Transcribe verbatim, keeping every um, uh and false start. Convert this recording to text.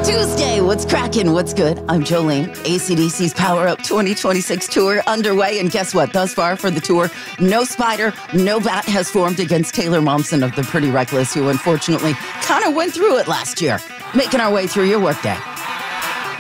Tuesday, what's cracking? What's good? I'm Jolene. A C D C's Power Up twenty twenty-six tour underway. And guess what? Thus far for the tour, no spider, no bat has formed against Taylor Momsen of the Pretty Reckless, who unfortunately kind of went through it last year. Making our way through your workday.